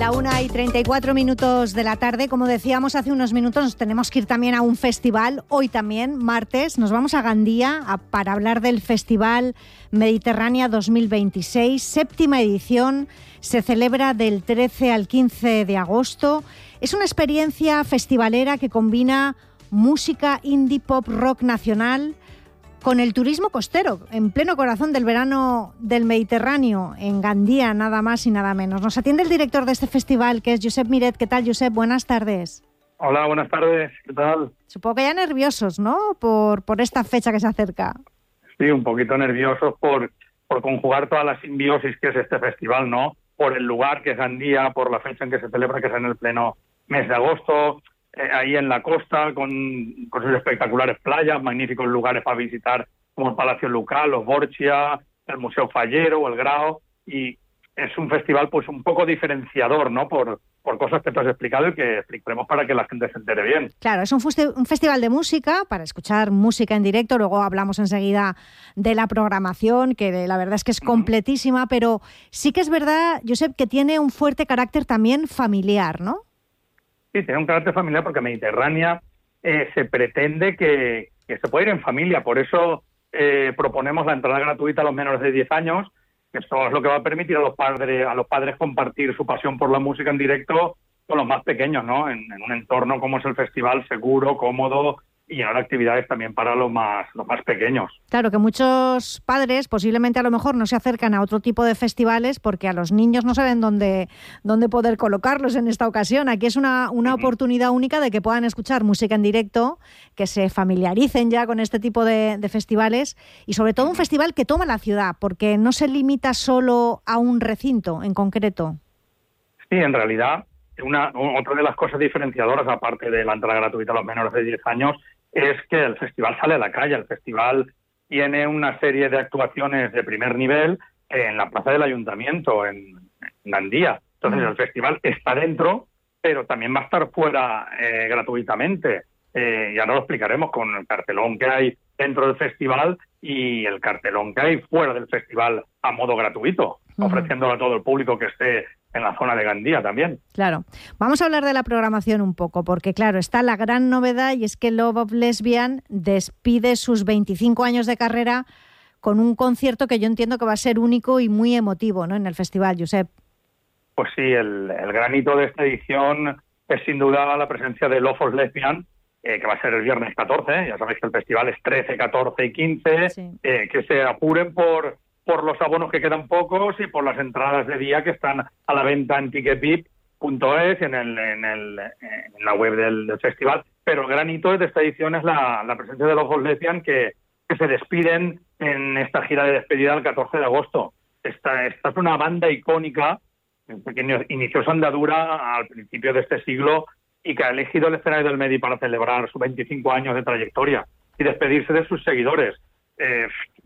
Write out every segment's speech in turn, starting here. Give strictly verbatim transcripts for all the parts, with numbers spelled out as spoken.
La una y treinta y cuatro minutos de la tarde. Como decíamos hace unos minutos, nos tenemos que ir también a un festival. Hoy también, martes, nos vamos a Gandía a, para hablar del Festival Mediterránea dos mil veintiséis. Séptima edición. Se celebra del trece al quince de agosto. Es una experiencia festivalera que combina música indie pop rock nacional con el turismo costero, en pleno corazón del verano del Mediterráneo, en Gandía, nada más y nada menos. Nos atiende el director de este festival, que es Josep Miret. ¿Qué tal, Josep? Buenas tardes. Hola, buenas tardes. ¿Qué tal? Supongo que ya nerviosos, ¿no?, por, por esta fecha que se acerca. Sí, un poquito nerviosos por, por conjugar toda la simbiosis que es este festival, ¿no? Por el lugar, que es Gandía, por la fecha en que se celebra, que es en el pleno mes de agosto, eh, ahí en la costa, con, con sus espectaculares playas, magníficos lugares para visitar, como el Palacio Lucal, los Borgia, el Museo Fallero o el Grao, y es un festival pues un poco diferenciador, ¿no?, por, por cosas que te has explicado y que explicaremos para que la gente se entere bien. Claro, es un, fuste- un festival de música, para escuchar música en directo. Luego hablamos enseguida de la programación, que la verdad es que es completísima, pero sí que es verdad, Josep, que tiene un fuerte carácter también familiar, ¿no? Sí, tiene un carácter familiar porque Mediterránea eh, se pretende que, que se pueda ir en familia. Por eso eh, proponemos la entrada gratuita a los menores de diez años, que esto es lo que va a permitir a los padres a los padres compartir su pasión por la música en directo con los más pequeños, ¿no? En, en un entorno como es el festival, seguro, cómodo, y ahora actividades también para los más los más pequeños. Claro, que muchos padres posiblemente a lo mejor no se acercan a otro tipo de festivales porque a los niños no saben dónde, dónde poder colocarlos en esta ocasión. Aquí es una, una uh-huh. oportunidad única de que puedan escuchar música en directo, que se familiaricen ya con este tipo de, de festivales, y sobre todo un festival que toma la ciudad, porque no se limita solo a un recinto en concreto. Sí, en realidad, una, otra de las cosas diferenciadoras, aparte de la entrada gratuita a los menores de diez años, es que el festival sale a la calle. El festival tiene una serie de actuaciones de primer nivel en la plaza del Ayuntamiento, en, en Gandía. Entonces, el festival está dentro, pero también va a estar fuera eh, gratuitamente. Eh, ya nos lo explicaremos con el cartelón que hay dentro del festival y el cartelón que hay fuera del festival a modo gratuito, uh-huh. ofreciéndolo a todo el público que esté en la zona de Gandía también. Claro. Vamos a hablar de la programación un poco, porque claro, está la gran novedad, y es que Love of Lesbian despide sus veinticinco años de carrera con un concierto que yo entiendo que va a ser único y muy emotivo, ¿no?, en el festival, Josep. Pues sí, el, el gran hito de esta edición es sin duda la presencia de Love of Lesbian, eh, que va a ser el viernes catorce, ¿eh? Ya sabéis que el festival es trece, catorce y quince, sí. eh, que se apuren por... por los abonos, que quedan pocos, y por las entradas de día que están a la venta en ticket vip punto es, en, el, en, el, en la web del, del festival. Pero el gran hito de esta edición es la, la presencia de los Love of Lesbian, que, que se despiden en esta gira de despedida el catorce de agosto. Esta, esta es una banda icónica que inició su andadura al principio de este siglo y que ha elegido el escenario del Medi para celebrar sus veinticinco años de trayectoria y despedirse de sus seguidores. Eh,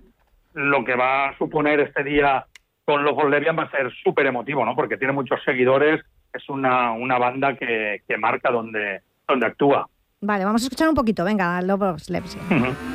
Lo que va a suponer este día con Love of Lesbian va a ser súper emotivo, ¿no? Porque tiene muchos seguidores, es una, una banda que, que marca donde, donde actúa. Vale, vamos a escuchar un poquito. Venga, Love of Lesbian. Uh-huh.